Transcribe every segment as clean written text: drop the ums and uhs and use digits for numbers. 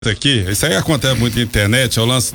Aqui, isso aí acontece muito na internet, é o lance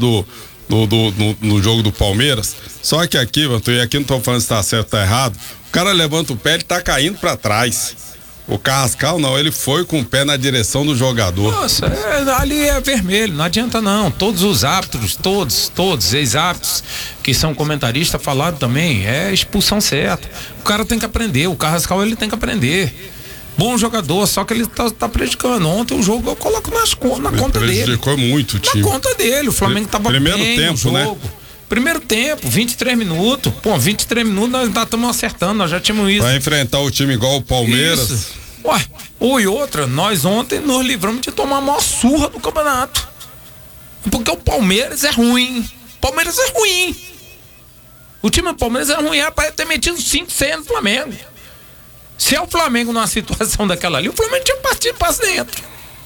no jogo do Palmeiras. Só que aqui, e aqui não tô falando se tá certo ou tá errado, o cara levanta o pé, ele tá caindo pra trás. O Carrascal não, ele foi com o pé na direção do jogador. Nossa, ali é vermelho, não adianta não. Todos os árbitros, todos ex-árbitros que são comentaristas falaram também, é expulsão certa. O cara tem que aprender, o Carrascal ele tem que aprender. Bom jogador, só que ele tá prejudicando. Ontem o jogo eu coloco na conta dele. Prejudicou muito o time. Na conta dele, o Flamengo tava primeiro bem tempo, no jogo. né? Primeiro tempo, 23 minutos. Pô, 23 minutos nós ainda estamos acertando, nós já tínhamos isso. Pra enfrentar o time igual o Palmeiras. Isso. Ué, e outra, nós ontem nos livramos de tomar a maior surra do campeonato. Porque o Palmeiras é ruim. Palmeiras é ruim. O time do Palmeiras é ruim, é para ter metido 5-6 no Flamengo. Se é o Flamengo numa situação daquela ali, o Flamengo tinha partido para dentro.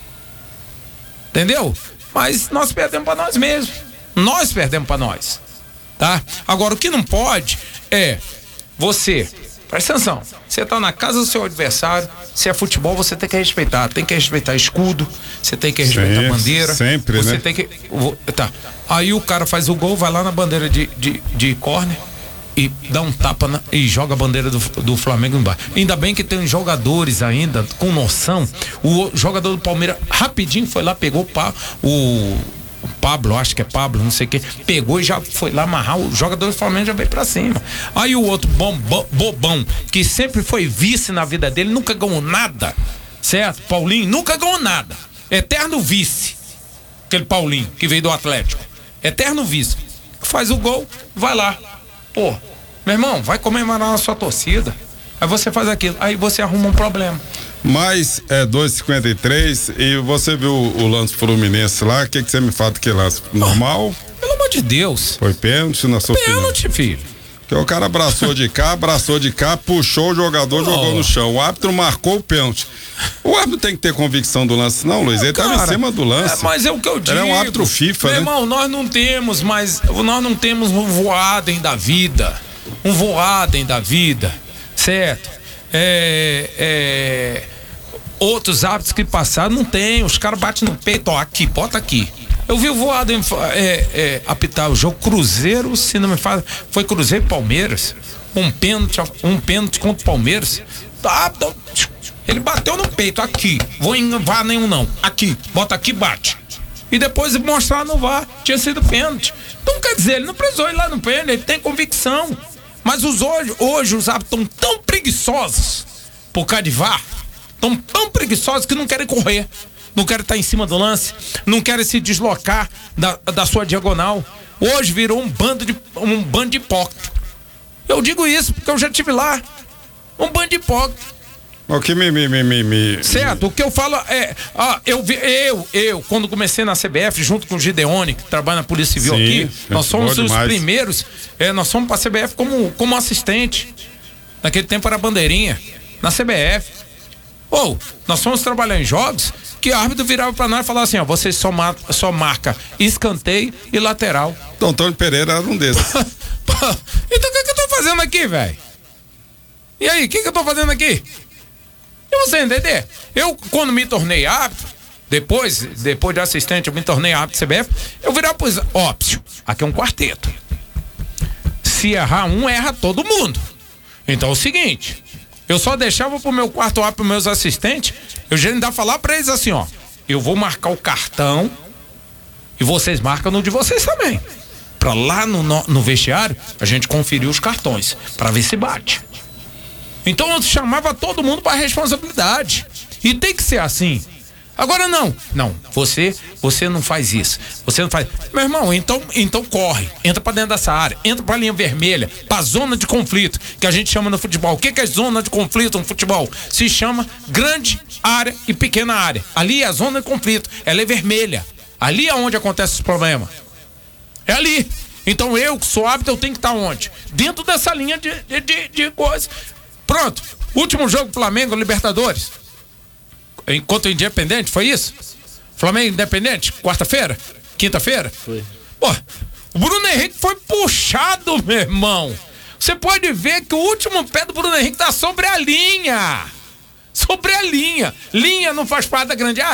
Entendeu? Mas nós perdemos para nós mesmos. Nós perdemos para nós. Tá? Agora, o que não pode é você, presta atenção, você tá na casa do seu adversário, se é futebol, você tem que respeitar. Tem que respeitar escudo, você tem que respeitar a bandeira. Sempre, você né? tem que. Tá. Aí o cara faz o gol, vai lá na bandeira de córner e dá um tapa e joga a bandeira do Flamengo embaixo. Ainda bem que tem jogadores ainda com noção. O jogador do Palmeiras rapidinho foi lá, pegou o Pablo, acho que é Pablo, não sei o que, pegou e já foi lá amarrar. O jogador do Flamengo já veio pra cima. Aí o outro bobão, que sempre foi vice na vida dele, nunca ganhou nada, certo? Paulinho nunca ganhou nada, eterno vice. Aquele Paulinho que veio do Atlético, eterno vice, faz o gol, vai lá. Pô, meu irmão, vai comemorar a sua torcida. Aí você faz aquilo, aí você arruma um problema. Mas é 2,53 e você viu o lance Fluminense lá, o que você me fala daquele lance? Normal? Pelo amor de Deus. Foi pênalti na sua opinião? Pênalti, filho. Porque o cara abraçou de cá, puxou o jogador, jogou no chão. O árbitro marcou o pênalti. O árbitro tem que ter convicção do lance, não, Luiz. Ele tava em cima do lance. Mas é o que eu digo. Ele é um árbitro FIFA, meu né? Irmão, nós não temos um Voaden da vida. Um Voaden da vida, certo? Outros árbitros que passaram não tem. Os caras batem no peito, ó, aqui, bota aqui. Eu vi o Voaden apitar o jogo Cruzeiro, se não me fala, foi Cruzeiro e Palmeiras. Um pênalti contra o Palmeiras. Ele bateu no peito, aqui. Vou em VAR nenhum não. Aqui, bota aqui, bate. E depois mostrar no VAR, tinha sido pênalti. Então quer dizer, ele não precisou ir lá no pênalti, ele tem convicção. Mas hoje os árbitros estão tão preguiçosos por causa de VAR, estão tão preguiçosos que não querem correr, não querem estar em cima do lance, não querem se deslocar da sua diagonal. Hoje virou um bando de hipócritas. Eu digo isso porque eu já estive lá. Um bando de hipócritas. O que Certo, o que eu falo é, eu quando comecei na CBF, junto com o Gideone, que trabalha na Polícia Civil. Sim, aqui, nós somos os primeiros, nós fomos pra CBF como assistente. Naquele tempo era bandeirinha, na CBF. Nós fomos trabalhar em jogos que o árbitro virava pra nós e falava assim, ó, vocês só marca escanteio e lateral. Então, Antônio Pereira era um desses. Então o que eu tô fazendo aqui, velho? E aí, o que eu tô fazendo aqui? E você entender? Eu, quando me tornei árbitro, depois de assistente, eu me tornei árbitro CBF, eu virava pro aqui é um quarteto. Se errar um, erra todo mundo. Então é o seguinte, eu só deixava pro meu quarto árbitro, pros meus assistentes, eu já ainda falava pra eles assim, ó, eu vou marcar o cartão e vocês marcam no de vocês também. Pra lá no vestiário, a gente conferir os cartões, pra ver se bate. Então eu chamava todo mundo para responsabilidade. E tem que ser assim. Agora não, você não faz isso. Você não faz. Meu irmão, então corre, entra para dentro dessa área, entra para a linha vermelha, para zona de conflito, que a gente chama no futebol. O que é zona de conflito no futebol? Se chama grande área e pequena área. Ali é a zona de conflito, ela é vermelha. Ali é onde acontece os problemas. É ali. Então eu, que sou árbitro, eu tenho que estar onde? Dentro dessa linha de coisa. Pronto, último jogo do Flamengo, Libertadores. Enquanto Independente, foi isso? Flamengo Independente, quarta-feira? Quinta-feira? Foi. Pô, o Bruno Henrique foi puxado, meu irmão. Você pode ver que o último pé do Bruno Henrique tá sobre a linha. Sobre a linha. Linha não faz parte da grande área?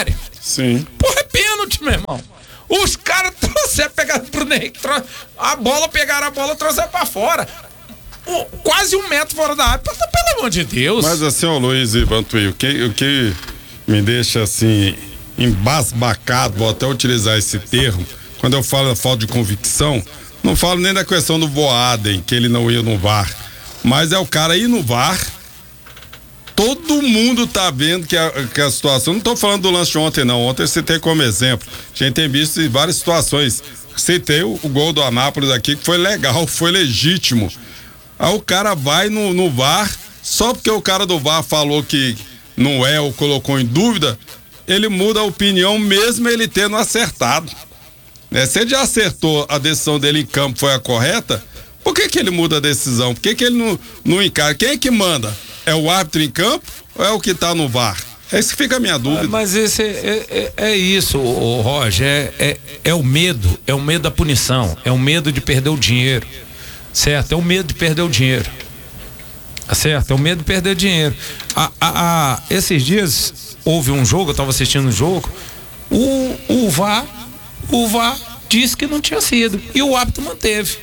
Sim. Porra, é pênalti, meu irmão. Os caras trouxeram, pegaram pro Ney, pegaram a bola, trouxeram pra fora. Quase 1 metro fora da área. Pelo amor de Deus. Mas assim, ô Luiz e Vantuí, o que me deixa assim, embasbacado, vou até utilizar esse termo, quando eu falo da falta de convicção, não falo nem da questão do Voaden, que ele não ia no VAR, mas é o cara ir no VAR. Todo mundo tá vendo que a situação, não tô falando do lance de ontem não, ontem eu citei como exemplo, a gente tem visto em várias situações, citei o gol do Anápolis aqui, que foi legal, foi legítimo, aí o cara vai no VAR, só porque o cara do VAR falou que não é ou colocou em dúvida, ele muda a opinião mesmo ele tendo acertado, né? Se ele já acertou, a decisão dele em campo foi a correta, por que ele muda a decisão? Por que ele não encara? Quem é que manda? É o árbitro em campo ou é o que tá no VAR? É isso que fica a minha dúvida. Mas esse é isso, Roger, é o medo da punição, é o medo de perder o dinheiro, certo? É o medo de perder o dinheiro, certo? É o medo de perder o dinheiro. Esses dias houve um jogo, eu estava assistindo um jogo, o VAR disse que não tinha sido e o árbitro manteve.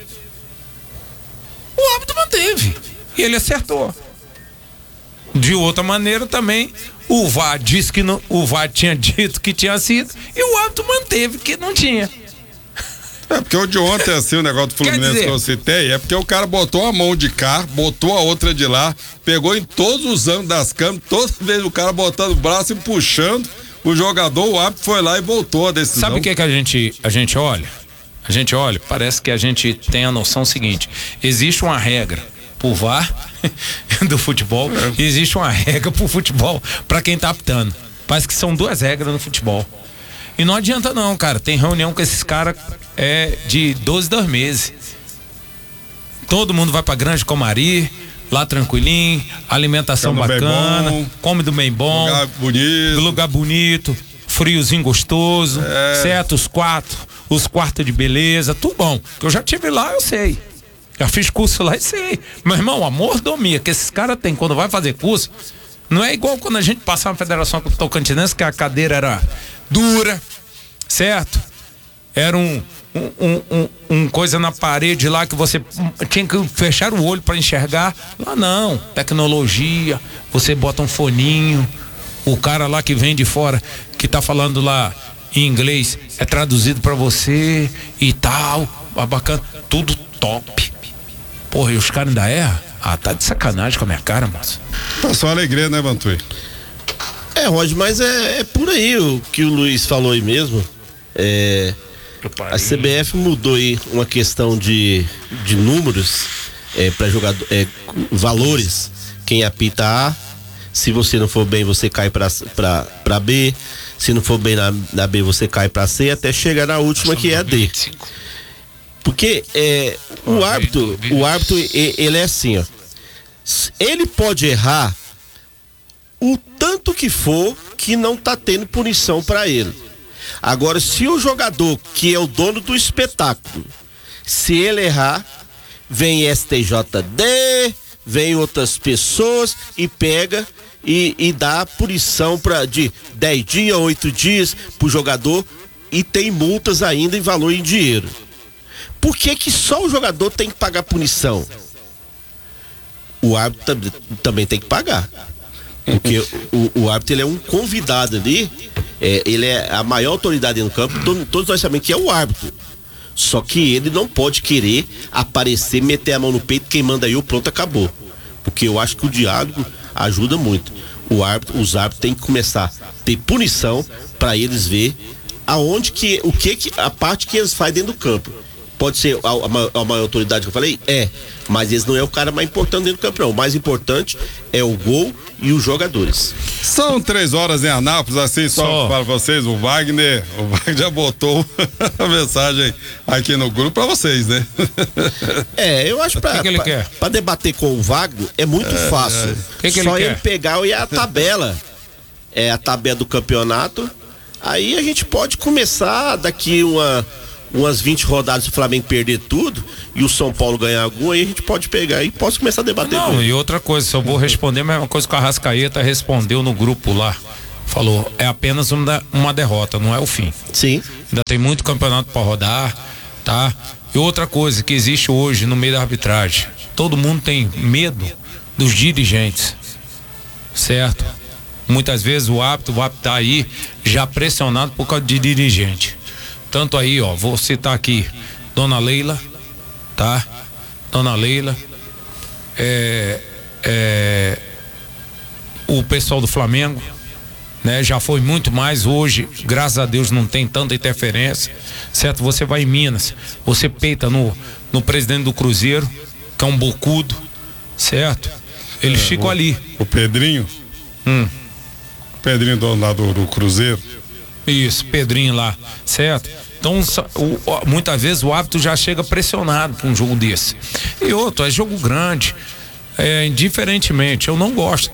E ele acertou. De outra maneira também, o VAR disse que não, o VAR tinha dito que tinha sido e o árbitro manteve que não tinha. É porque o de ontem, assim, o negócio do Fluminense que eu citei, é porque o cara botou a mão de cá, botou a outra de lá, pegou em todos os ângulos das câmeras, toda vez o cara botando o braço e puxando, o jogador, o árbitro foi lá e voltou a decisão. Sabe o que a gente olha? A gente olha, parece que a gente tem a noção seguinte, existe uma regra pro VAR do futebol, existe uma regra pro futebol pra quem tá apitando. Parece que são 2 regras no futebol. E não adianta não, cara. Tem reunião com esses caras de 2 meses. Todo mundo vai pra Grande Comari, lá tranquilinho, alimentação bacana, come do bem bom, lugar bonito, friozinho gostoso, certo? Os quartos de beleza, tudo bom. Que eu já tive lá, eu sei. Já fiz curso lá e sei. Meu irmão, a mordomia que esses caras têm quando vai fazer curso, não é igual quando a gente passava na Federação Tocantinense, que a cadeira era dura, certo? Era um coisa na parede lá que você tinha que fechar o olho para enxergar. Lá não, tecnologia, você bota um foninho, o cara lá que vem de fora, que tá falando lá em inglês, é traduzido para você e tal, bacana, tudo top. Porra, e os caras ainda erram? Tá de sacanagem com a minha cara, moço. Passou alegria, né, Vantuí? Roger, mas é por aí o que o Luiz falou aí mesmo. A CBF mudou aí uma questão de números para jogador, valores. Quem apita A, se você não for bem, você cai pra B. Se não for bem na B, você cai pra C, até chegar na última, que é a D. Porque o árbitro, ele é assim, ó. Ele pode errar o tanto que for, que não tá tendo punição para ele. Agora, se o jogador, que é o dono do espetáculo, se ele errar, vem STJD, vem outras pessoas e pega e dá punição de 10 dias, 8 dias pro jogador, e tem multas ainda em valor em dinheiro. Por que só o jogador tem que pagar punição? O árbitro também tem que pagar. Porque o árbitro, ele é um convidado ali, ele é a maior autoridade no campo, todos nós sabemos que é o árbitro. Só que ele não pode querer aparecer, meter a mão no peito, quem manda aí, o pronto, acabou. Porque eu acho que o diálogo ajuda muito. Os árbitros têm que começar a ter punição para eles ver aonde a parte que eles fazem dentro do campo. Pode ser a maior autoridade que eu falei? Mas eles não é o cara mais importante dentro do campo, não. O mais importante é o gol e os jogadores. São 3 horas em Anápolis, assim, só para vocês, o Wagner já botou a mensagem aqui no grupo para vocês, né? Eu acho para debater com o Wagner é muito fácil. Só ele pegar e a tabela. A tabela do campeonato. Aí a gente pode começar daqui umas 20 rodadas, se o Flamengo perder tudo e o São Paulo ganhar algum, aí a gente pode pegar e posso começar a debater. Não, e outra coisa, só vou responder a mesma coisa que o Arrascaeta respondeu no grupo lá falou, é apenas uma derrota, não é o fim. Sim. Ainda tem muito campeonato para rodar, tá? E outra coisa que existe hoje no meio da arbitragem, todo mundo tem medo dos dirigentes, certo? Muitas vezes o árbitro tá aí já pressionado por causa de dirigente. Tanto aí, ó, vou citar aqui Dona Leila, tá? Dona Leila, o pessoal do Flamengo, né? Já foi muito mais. Hoje, graças a Deus, não tem tanta interferência, certo? Você vai em Minas, você peita no presidente do Cruzeiro, que é um bocudo, certo? Eles ficam ali. O Pedrinho? O Pedrinho lá do Cruzeiro? Isso, Pedrinho lá, certo? Então, muitas vezes o árbitro já chega pressionado para um jogo desse. E outro, é jogo grande. Indiferentemente, eu não gosto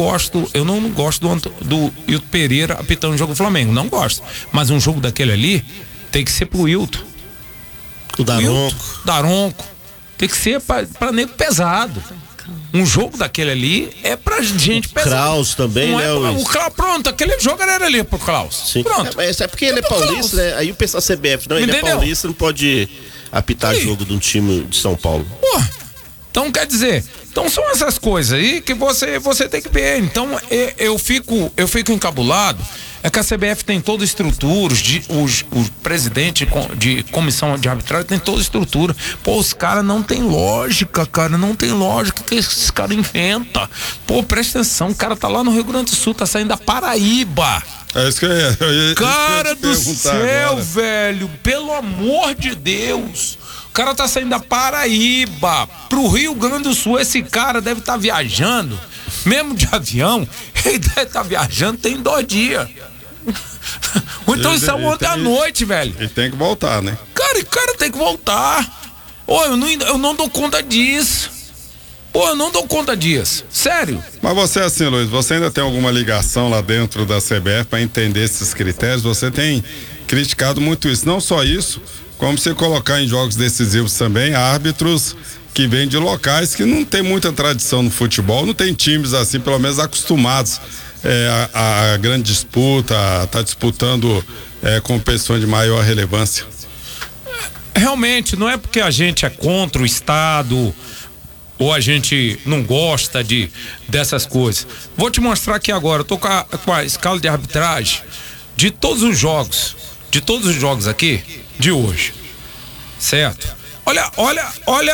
do Hilton Pereira apitando o jogo do Flamengo, não gosto. Mas um jogo daquele ali tem que ser pro Hilton. O Daronco. Tem que ser pra nego pesado. Um jogo daquele ali é pra gente pesada. Klaus também, né? O Klaus, pronto, aquele jogo era ali pro Klaus. Sim. Pronto. Mas é porque ele é paulista, né? Aí o pessoal CBF, não, ele é paulista, não pode apitar jogo de um time de São Paulo. Pô, então quer dizer, são essas coisas aí que você tem que ver. Então eu fico encabulado. É que a CBF tem toda a estrutura, o presidente de comissão de arbitragem tem toda a estrutura. Pô, os caras não tem lógica, cara, não tem lógica que esses caras inventam. Pô, presta atenção, o cara tá lá no Rio Grande do Sul, tá saindo da Paraíba. É isso que eu ia Cara do céu, agora. velho, pelo amor de Deus. O cara tá saindo da Paraíba pro Rio Grande do Sul. Esse cara deve estar viajando, mesmo de avião, ele deve estar viajando tem 2 dias. Ou então isso é ontem à noite, velho. Ele tem que voltar, né? Cara, o cara tem que voltar. Ô, eu não dou conta disso. Pô, eu não dou conta disso. Sério. Mas você, assim, Luiz, você ainda tem alguma ligação lá dentro da CBF para entender esses critérios? Você tem criticado muito isso. Não só isso, como você colocar em jogos decisivos também árbitros que vêm de locais que não tem muita tradição no futebol, não tem times assim, pelo menos acostumados a grande disputa, tá disputando competições de maior relevância. Realmente, não é porque a gente é contra o Estado ou a gente não gosta dessas coisas. Vou te mostrar aqui agora, eu tô com a escala de arbitragem de todos os jogos aqui de hoje, certo? Olha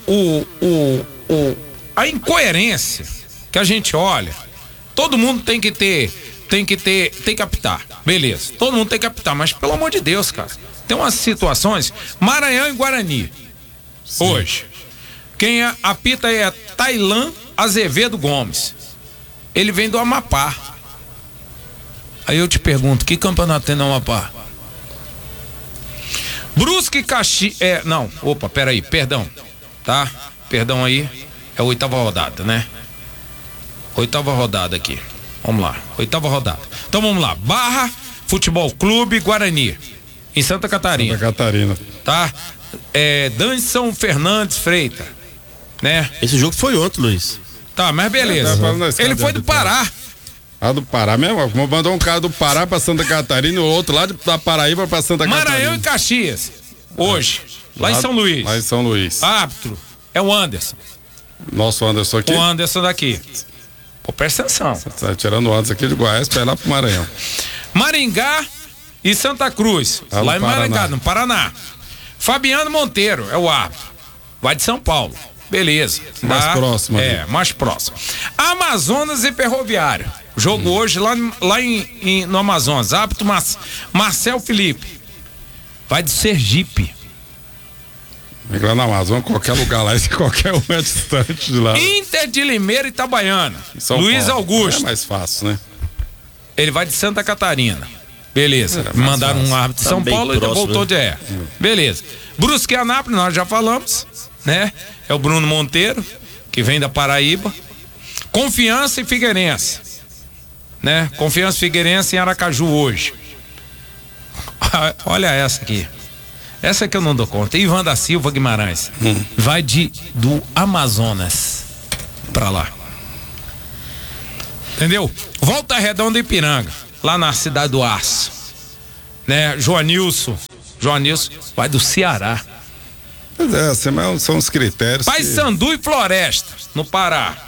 a incoerência que a gente olha. Todo mundo tem que apitar, beleza, todo mundo tem que apitar, mas pelo amor de Deus, cara, tem umas situações, Maranhão e Guarani, sim, hoje, quem apita é Tailã Azevedo Gomes, ele vem do Amapá. Aí eu te pergunto, que campeonato tem no Amapá? Brusque Caxias, perdão aí, é a 8ª rodada, né? 8ª rodada aqui, vamos lá, 8ª rodada, então vamos lá, Barra Futebol Clube Guarani, em Santa Catarina, tá? Danson Fernandes Freitas, né? Esse jogo foi ontem, Luiz. Tá, mas beleza, ele foi do Pará. Do Pará mesmo? Mandou um cara do Pará pra Santa Catarina e o outro lá da Paraíba pra Santa Catarina. Maranhão e Caxias, hoje, lá em São Luís. Lá em São Luís. Árbitro é o Anderson. Nosso Anderson aqui? O Anderson daqui. Pô, presta atenção. Você tá tirando o Anderson aqui de Goiás pra ir lá pro Maranhão. Maringá e Santa Cruz, lá em Maringá, no Paraná. Fabiano Monteiro é o árbitro. Vai de São Paulo. Beleza. Mais próximo. Mais próximo. Amazonas e Ferroviário. Jogo hoje lá no Amazonas. Árbitro Marcel Felipe. Vai de Sergipe. Lá na Amazônia, qualquer lugar lá, qualquer um é distante de lá. Inter de Limeira e Itabaiana. Luiz Paulo. Augusto. É mais fácil, né? Ele vai de Santa Catarina. Beleza. Mandaram um árbitro de São Paulo e voltou de Beleza. Brusque e Anápolis, nós já falamos, né? É o Bruno Monteiro, que vem da Paraíba. Confiança e Figueirense, né? Confiança e Figueirense em Aracaju hoje. Olha essa aqui. Essa que eu não dou conta. Ivan da Silva Guimarães. Vai do Amazonas pra lá. Entendeu? Volta Redonda e Ipiranga, lá na Cidade do Aço. Né? Joanilson vai do Ceará. Pois é, são os critérios. Paysandu e Floresta, no Pará.